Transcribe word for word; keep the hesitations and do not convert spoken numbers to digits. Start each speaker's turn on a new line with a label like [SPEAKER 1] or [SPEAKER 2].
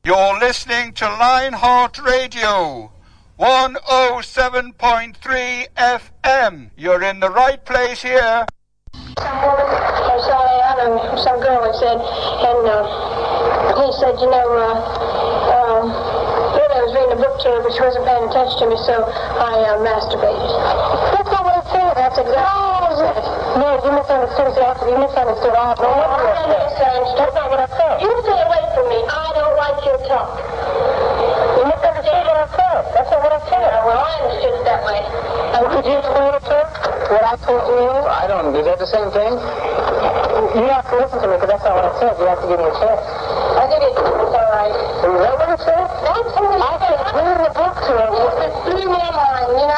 [SPEAKER 1] You're listening to Lionheart Radio, one oh seven point three F M. You're in the right place here.
[SPEAKER 2] Some woman, or sorry, I don't know, some girl had said, and uh, he said, you know, uh, um, really I was reading a book to her, but she wasn't paying attention to me, so I uh, masturbated. That's not what I said. That's exactly what I said. No, you misunderstood. You misunderstood all of it. No, I misunderstood. That's not what I said. You stay away from me. I don't like your talk. You misunderstood what I said. That's not what I said. Well, I understood it that way. And could you explain it to her? What I told you?
[SPEAKER 3] I don't. Is that the same thing?
[SPEAKER 2] You have to listen to me, because that's not what I said. You have to give me a chance. I'll give you a chance. It's all right.
[SPEAKER 3] Is that what it said?
[SPEAKER 2] That's what I said. I said, read the book to her. It blew my mind, you know?